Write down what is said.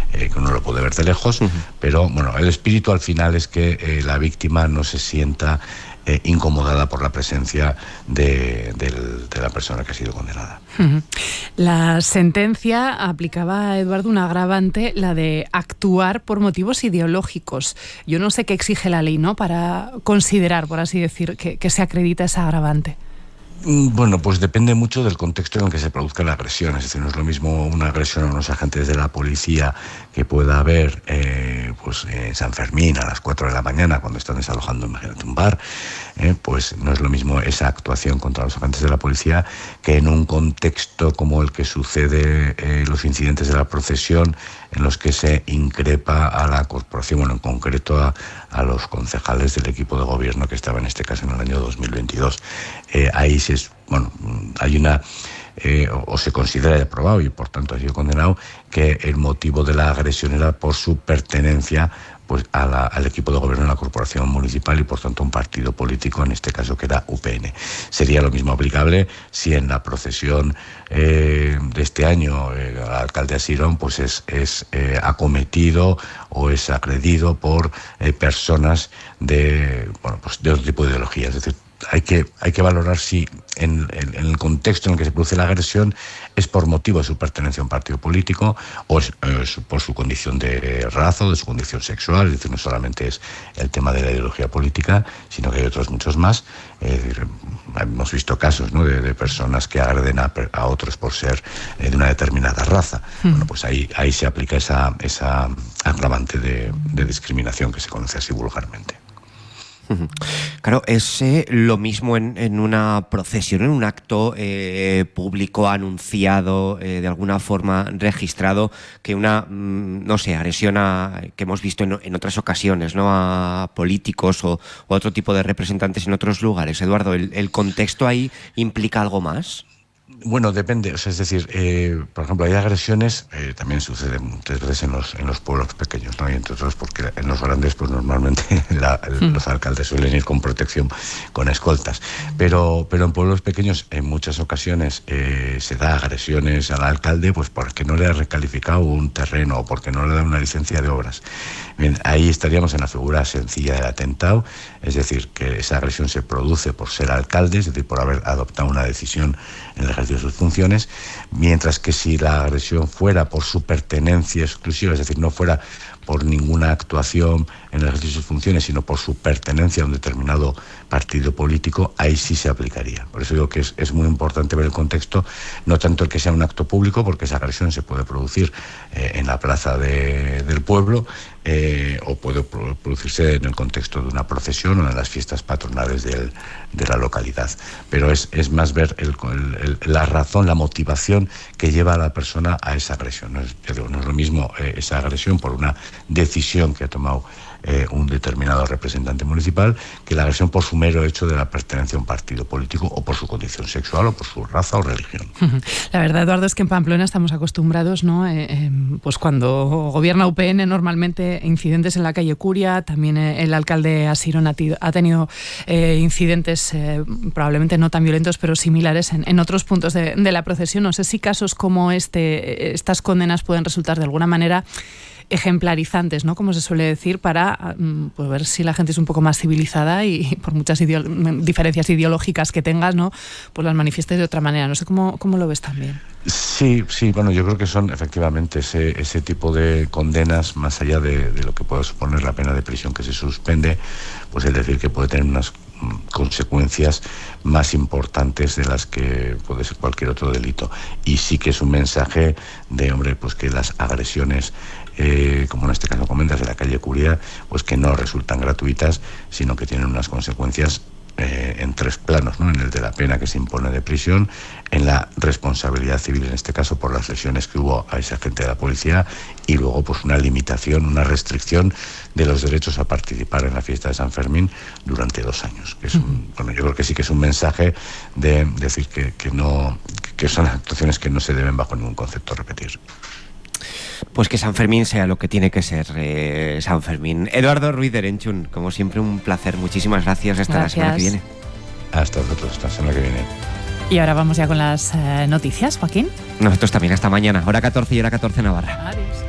que uno lo puede ver de lejos, pero bueno, el espíritu al final es que la víctima no se sienta incomodada por la presencia de la persona que ha sido condenada. La sentencia aplicaba a Eduardo un agravante, la de actuar por motivos ideológicos. Yo no sé qué exige la ley, ¿no?, para considerar, por así decir, que se acredita ese agravante. Bueno, pues depende mucho del contexto en el que se produzca la agresión. Es decir, no es lo mismo una agresión a unos agentes de la policía que pueda haber pues en San Fermín a las 4 de la mañana cuando están desalojando, imagínate, un bar. Pues no es lo mismo esa actuación contra los agentes de la policía que en un contexto como el que sucede los incidentes de la procesión, en los que se increpa a la corporación, bueno, en concreto a los concejales del equipo de gobierno que estaba en este caso en el año 2022. Ahí hay una... o se considera ya probado y por tanto ha sido condenado que el motivo de la agresión era por su pertenencia pues al equipo de gobierno de la corporación municipal y por tanto un partido político, en este caso que era UPN. Sería lo mismo aplicable si en la procesión de este año el alcalde Asirón pues es acometido o es agredido por personas de otro tipo de ideología. Es decir, hay que valorar si en el contexto en el que se produce la agresión es por motivo de su pertenencia a un partido político o es por su condición de raza o de su condición sexual. Es decir, no solamente es el tema de la ideología política, sino que hay otros muchos más. Hemos visto casos, ¿no?, de personas que agreden a otros por ser de una determinada raza. Bueno, pues ahí se aplica esa agravante de discriminación que se conoce así vulgarmente. Claro, es lo mismo en una procesión, en un acto público anunciado, de alguna forma registrado, que una, no sé, agresión que hemos visto en otras ocasiones, ¿no?, a políticos o otro tipo de representantes en otros lugares. Eduardo, ¿el contexto ahí implica algo más? Bueno, depende. O sea, es decir, por ejemplo, hay agresiones, también suceden muchas veces en los pueblos pequeños, ¿no? Y entre otros porque en los grandes, pues normalmente los alcaldes suelen ir con protección, con escoltas. Pero en pueblos pequeños, en muchas ocasiones, se da agresiones al alcalde, pues porque no le ha recalificado un terreno o porque no le da una licencia de obras. Bien, ahí estaríamos en la figura sencilla del atentado, es decir, que esa agresión se produce por ser alcalde, es decir, por haber adoptado una decisión en el ejercicio de sus funciones, mientras que si la agresión fuera por su pertenencia exclusiva, es decir, no fuera por ninguna actuación en el ejercicio de sus funciones, sino por su pertenencia a un determinado partido político, ahí sí se aplicaría. Por eso digo que es muy importante ver el contexto, no tanto el que sea un acto público, porque esa agresión se puede producir en la plaza del pueblo, o puede producirse en el contexto de una procesión o en las fiestas patronales de la localidad. Pero es más ver la razón, la motivación que lleva a la persona a esa agresión. No es lo mismo esa agresión por una decisión que ha tomado un determinado representante municipal que la agresión por su mero hecho de la pertenencia a un partido político o por su condición sexual o por su raza o religión. La verdad, Eduardo, es que en Pamplona estamos acostumbrados, ¿no? Pues cuando gobierna UPN normalmente incidentes en la calle Curia, también el alcalde Asirón ha tenido incidentes probablemente no tan violentos pero similares en otros puntos de la procesión. No sé si casos como estas condenas pueden resultar de alguna manera ejemplarizantes, ¿no?, como se suele decir, para pues ver si la gente es un poco más civilizada y por muchas diferencias ideológicas que tengas, ¿no?, pues las manifiestes de otra manera. No sé cómo lo ves también. Sí, bueno, yo creo que son efectivamente ese tipo de condenas, más allá de lo que pueda suponer la pena de prisión que se suspende, pues es decir, que puede tener unas consecuencias más importantes de las que puede ser cualquier otro delito. Y sí que es un mensaje de, hombre, pues que las agresiones, como en este caso comentas, de la calle Curia, pues que no resultan gratuitas, sino que tienen unas consecuencias en tres planos, ¿no? En el de la pena que se impone de prisión, en la responsabilidad civil, en este caso por las lesiones que hubo a ese agente de la policía, y luego pues una limitación, una restricción de los derechos a participar en la fiesta de San Fermín durante 2 años. Que es yo creo que sí que es un mensaje de decir que son actuaciones que no se deben bajo ningún concepto repetir. Pues que San Fermín sea lo que tiene que ser San Fermín. Eduardo Ruiz de Erenchun, como siempre, un placer. Muchísimas gracias. Hasta la semana que viene. Hasta vosotros, hasta la semana que viene. Y ahora vamos ya con las noticias, Joaquín. Nosotros también, hasta mañana. Hora 14 y hora 14 Navarra. Adiós.